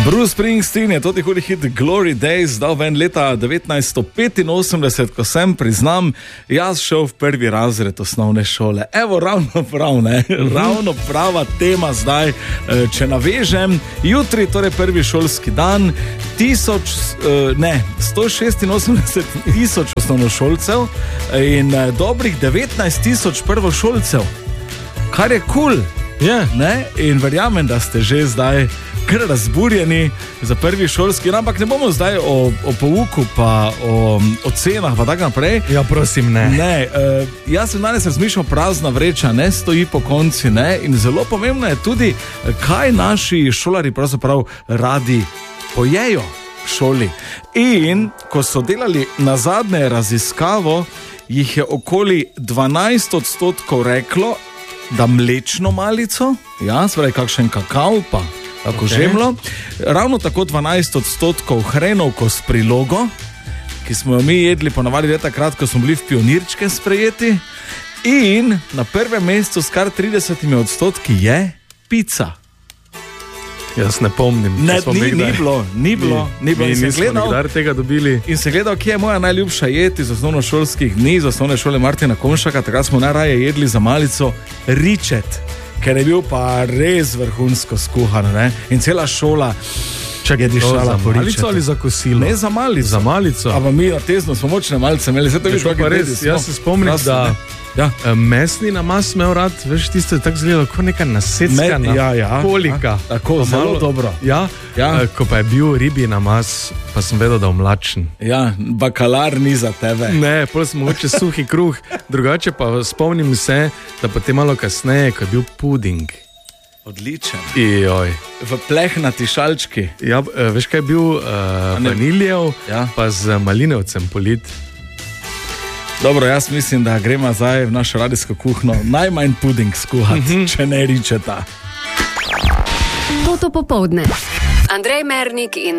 Bruce Springsteen je toti hudi hit Glory Days dal ven leta 1985, ko sem, priznam, jaz šel v prvi razred osnovne šole. Evo, ravno prav, ne? Ravno prava tema zdaj, če navežem. Jutri, torej prvi šolski dan, 186 tisoč osnovnošolcev in dobrih 19 tisoč prvošolcev, kar je kul. Ne? In verjamem, da ste že zdaj kar razburjeni za prvi šolski, ampak ne bomo zdaj o pouku pa o cenah pa tako naprej. Ja, prosim, ne. Jaz sem danes razmišljal, prazna vreča ne stoji po konci, ne? In zelo pomembno je tudi, kaj naši šolari pravzaprav radi pojejo v šoli. In ko so delali nazadnje raziskavo, jih je okoli 12% reklo, da mlečno malico, spravi kakšen kakav pa tako žemlo, ravno tako 12% hrenovko s prilogo, ki smo jo mi jedli ponavadi takrat, ko smo bili v pionirčke sprejeti, in na prvem mestu s kar 30% je pica. Jaz ne pomnim. Ni bilo. Nismo nikdar tega dobili. In se gledal, kje je moja najljubša jed iz osnovnošolskih dni, iz osnovne šole Martina Konšaka, takrat smo najraje jedli za malico ričet, ker je bil pa res vrhunsko skuhan, ne? In cela šola je dišala po ričetu. Za malico ali za kosilo? Ne, za malico. Za malico? Ampak mi na tezno smo močne malice imeli. Pa res, jaz se spomnim, da mesni namaz imel rad, veš, tisto je tako zgledalo, kot neka naseckana kolika. Tako, zelo dobro. Ko pa je bil ribi namaz, pa sem vedel, da je mlačen. Ja, bakalar ni za tebe. Ne, pol sem mogoče suhi kruh, drugače pa spomnim se, da potem malo kasneje, ko je bil puding. Odličen. V plehnati šalčki. Ja, veš kaj je bil vaniljev, pa z malinevcem polit. Dobro, jaz mislim, da gremo zdaj v našo radijsko kuhno najmanj puding skuhati, če ne ričeta. Toto popoldne. Andrej Mernik in